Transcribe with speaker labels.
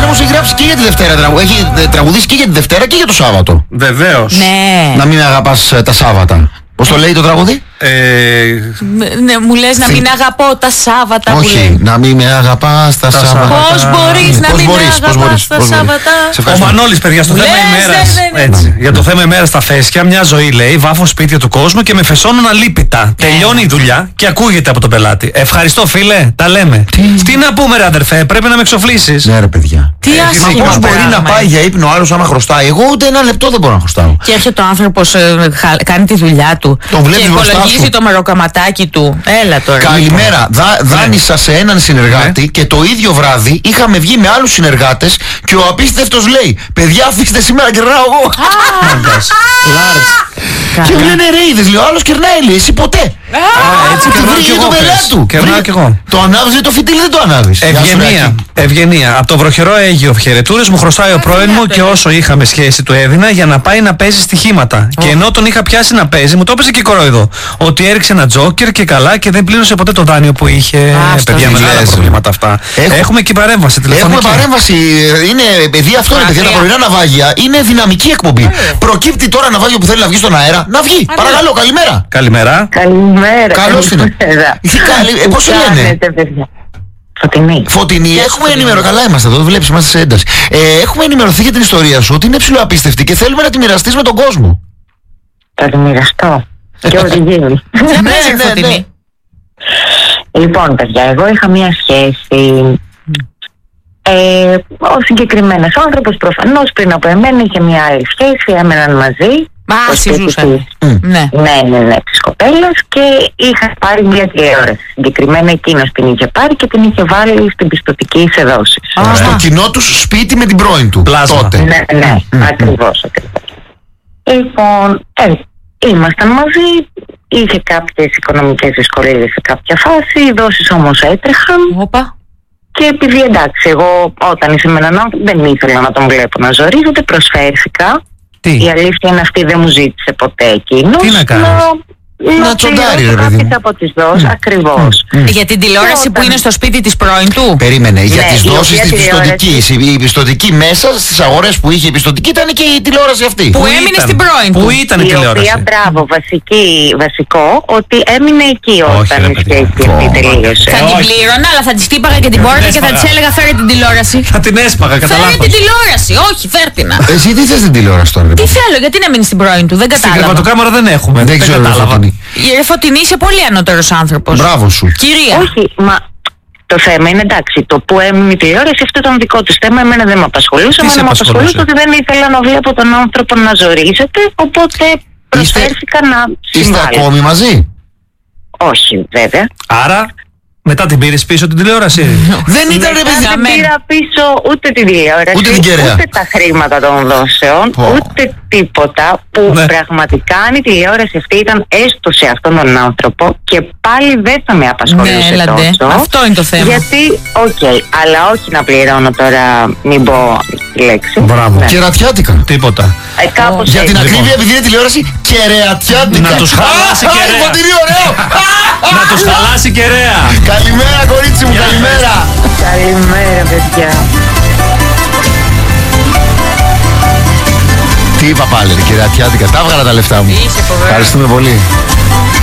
Speaker 1: όμως έχει γράψει και για τη Δευτέρα. Έχει τραγουδήσει και για τη Δευτέρα και για το Σάββατο.
Speaker 2: Βεβαίως.
Speaker 3: Ναι.
Speaker 1: Να μην με αγαπάς τα Σάββατα. Πώς το λέει το τραγούδι?
Speaker 3: Ναι, μου λες να μην αγαπώ τα Σάββατα.
Speaker 1: Όχι, να μην με αγαπάς τα Σάββατα.
Speaker 3: Πώς μπορείς να μην με αγαπάς τα Σάββατα?
Speaker 2: Ο Μανώλης, παιδιά, στο θέμα ημέρας. Έτσι. Για το θέμα ημέρας στα Φέσκια, μια ζωή λέει: βάφω σπίτια του κόσμου και με φεσώνουν αλίπητα. Τελειώνει η δουλειά και ακούγεται από τον πελάτη. Ευχαριστώ, φίλε, τα λέμε. Τι να πούμε, ρε αδερφέ, πρέπει να με εξοφλήσεις.
Speaker 1: Ναι, ρε παιδιά.
Speaker 3: Τι άσχημα.
Speaker 1: Πώς μπορεί να πάει για ύπνο ο άλλος άμα χρωστάει? Εγώ ούτε ένα λεπτό δεν μπορώ να χρωστάω.
Speaker 3: Και έρχεται ο άνθρωπος, κάνει τη δουλειά του.
Speaker 1: Τον βλέπεις
Speaker 3: και
Speaker 1: μπροστά
Speaker 3: υπολογίζει
Speaker 1: σου.
Speaker 3: το μεροκαματάκι του. Έλα τώρα.
Speaker 1: Καλημέρα. Δάνεισα σε έναν συνεργάτη και το ίδιο βράδυ είχαμε βγει με άλλους συνεργάτες και ο απίστευτος λέει: παιδιά, αφήστε σήμερα, κερνάω εγώ. Και μου λένε ρε, είδες, λέει ο άλλος κερνάει, λέει, εσύ ποτέ.
Speaker 2: Έτσι κερνάω κι εγώ. Κερνάω κι εγώ.
Speaker 1: Το ανάβεις, το φιτίλι δεν το ανάβεις.
Speaker 2: Ευγενία. Από το βροχερό Αίγυο, χαιρετούρες μου χρωστάει ο πρώην μου και όσο είχαμε σχέση του έδινα για να πάει να παίζει στοιχήματα. Και ενώ τον είχα πιάσει να παίζει, μου το έπαιζε και κορόιδο. Ότι έριξε ένα τζόκερ και καλά και δεν πλήρωσε ποτέ το δάνειο που είχε. Παιδιά, μεγάλα προβλήματα αυτά. Έχουμε και παρέμβαση τηλεφωνική.
Speaker 1: Έχουμε παρέμβαση. Είναι, παιδί, αυτό είναι, παιδιά, τα πρωινά ναυάγια είναι δυναμική εκπομπή. Προκύπτει τώρα ναυάγιο που θέλει να βγει στον αέρα, να βγει. Παρακαλώ, καλημέρα.
Speaker 2: Καλημέρα.
Speaker 4: Καλημέρα.
Speaker 1: Καλώς είναι. Πώς σε λένε?
Speaker 4: Φωτεινή.
Speaker 1: Φωτεινή, έχουμε ενημερωθεί. Καλά είμαστε εδώ, βλέπεις, είμαστε σε ένταση. Έχουμε ενημερωθεί για την ιστορία σου ότι είναι ψιλοαπίστευτη και θέλουμε να τη μοιραστείς με τον κόσμο.
Speaker 4: Θα τη μοιραστώ. Και ό,τι γίνει.
Speaker 1: Ναι.
Speaker 4: Λοιπόν, παιδιά, εγώ είχα μία σχέση. Ο συγκεκριμένος άνθρωπος προφανώς πριν από εμένα είχε μία άλλη σχέση, έμεναν μαζί. Ναι, της κοπέλας και είχα πάρει μια τηλεόραση. Συγκεκριμένα εκείνος την είχε πάρει και την είχε βάλει στην πιστωτική σε δόσεις.
Speaker 1: Στο κοινό τους σπίτι με την πρώην του.
Speaker 2: Πλάσμα.
Speaker 4: Ναι, ακριβώς. Λοιπόν, ήμασταν μαζί, είχε κάποιες οικονομικές δυσκολίες σε κάποια φάση, οι δόσεις όμως έτρεχαν. Και επειδή εντάξει, εγώ όταν είσαι με έναν άνθρωπο δεν ήθελα να τον βλέπω να ζορίζεται, προσφέρθηκα.
Speaker 2: Τι?
Speaker 4: Η αλήθεια είναι αυτή, δεν μου ζήτησε ποτέ εκείνος.
Speaker 2: Τι να κάνεις?
Speaker 1: Να τσοντάρει, ρε παιδί μου.
Speaker 4: Από τις δόσεις, ακριβώς.
Speaker 3: Για την τηλεόραση που είναι στο σπίτι της πρώην του.
Speaker 1: Περίμενε, για τις δόσεις της πιστωτικής. Η πιστωτική μέσα στις αγορές που είχε η πιστωτική ήταν και η τηλεόραση αυτή.
Speaker 3: Που έμεινε στην πρώην του.
Speaker 2: Πού ήταν η τηλεόραση?
Speaker 4: Η οποία, μπράβο, βασικό, ότι έμεινε εκεί όταν η σχέση αυτή τελείωσε.
Speaker 3: Θα την πλήρωνα, αλλά θα της χτύπαγα και την πόρτα και θα της έλεγα φέρε την τηλεόραση.
Speaker 2: Θα την έσπαγα, κατά λάθος.
Speaker 3: Φέρε την τηλεόραση, όχι, φέρτηνα.
Speaker 1: Εσύ τι θες την τηλεόραση τώρα?
Speaker 3: Τι θέλω, γιατί να μείνει στην πρώην του, δεν
Speaker 2: Στην
Speaker 3: κατάλαβα.
Speaker 2: κρεβατοκάμαρα δεν έχουμε.
Speaker 1: Δεν ξέρω.
Speaker 3: Η Φωτεινή είσαι πολύ ανώτερος άνθρωπος.
Speaker 1: Μπράβο σου.
Speaker 3: Κυρία.
Speaker 4: Όχι, μα το θέμα είναι εντάξει. Το που έμεινε η τηλεόραση αυτό ήταν δικό του θέμα. Εμένα δεν με απασχολούσε. Εμένα με απασχολούσε ότι δεν ήθελα να βλέπω τον άνθρωπο να ζορίζεται. Οπότε προσφέρθηκα να συμβάλλω.
Speaker 1: Είστε ακόμη μαζί?
Speaker 4: Όχι, βέβαια.
Speaker 2: Άρα, μετά την πήρες πίσω την τηλεόραση?
Speaker 1: Δεν ήταν, ρε παιδί.
Speaker 4: Δεν πήρα πίσω ούτε την τηλεόραση, ούτε τα χρήματα των δόσεων, ούτε τίποτα. Που πραγματικά αν η τηλεόραση αυτή ήταν έστω σε αυτόν τον άνθρωπο και πάλι δεν θα με απασχολούσε τόσο.
Speaker 3: Αυτό είναι το θέμα.
Speaker 4: Γιατί, αλλά όχι να πληρώνω τώρα, μην πω τη λέξη.
Speaker 2: Μπράβο.
Speaker 1: Κερατιάτικα.
Speaker 2: Τίποτα.
Speaker 1: Για την ακρίβεια, επειδή είναι τηλεόραση, κερατιάτικα.
Speaker 2: Να τους χαλάσει κεραία. Να τους χαλάσει κεραία.
Speaker 1: Καλημέρα, κορίτσι μου, καλημέρα.
Speaker 4: Καλημέρα, παιδιά.
Speaker 1: Τι είπα πάλι, ρε κερατιάτικα. Τα έβγαλα τα λεφτά μου. Ευχαριστούμε πολύ.